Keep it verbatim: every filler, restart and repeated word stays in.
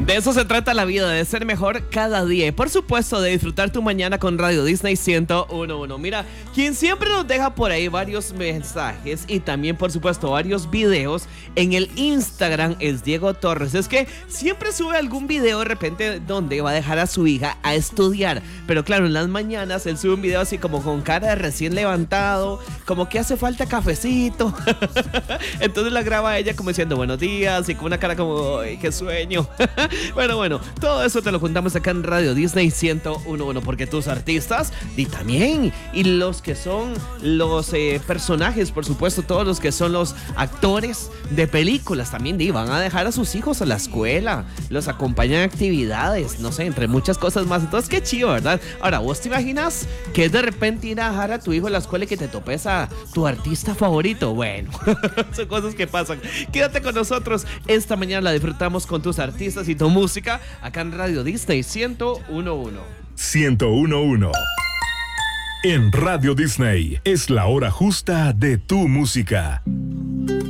De eso se trata la vida, de ser mejor cada día y por supuesto de disfrutar tu mañana con Radio Disney ciento uno punto uno. Mira, quien siempre nos deja por ahí varios mensajes y también por supuesto varios videos en el Instagram es Diego Torres. Es que siempre sube algún video de repente donde va a dejar a su hija a estudiar, pero claro, en las mañanas él sube un video así como con cara de recién levantado, como que hace falta cafecito. Entonces la graba a ella como diciendo buenos días y con una cara como ¡ay, qué sueño! Bueno, bueno, todo eso te lo juntamos acá en Radio Disney ciento uno punto uno, porque tus artistas y también, y los que son los eh, personajes, por supuesto, todos los que son los actores de películas también di, van a dejar a sus hijos a la escuela, los acompañan a actividades, no sé, entre muchas cosas más. Entonces qué chido, ¿verdad? Ahora, ¿vos te imaginas que es de repente ir a dejar a tu hijo a la escuela y que te topes a tu artista favorito? Bueno, son cosas que pasan. Quédate con nosotros, esta mañana la disfrutamos con tus artistas y tu música acá en Radio Disney ciento uno punto uno. ciento uno punto uno. En Radio Disney es la hora justa de tu música.